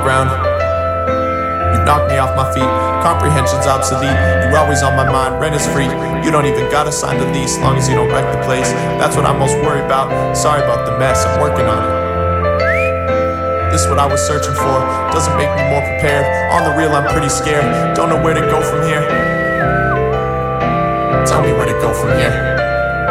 ground. You knock me off my feet, comprehension's obsolete. You're always on my mind, rent is free. You don't even gotta sign the lease, long as you don't wreck the place. That's what I'm most worried about, sorry about the mess, I'm working on it. This is what I was searching for, doesn't make me more prepared. On the real, I'm pretty scared, don't know where to go from here. Tell me where to go from here.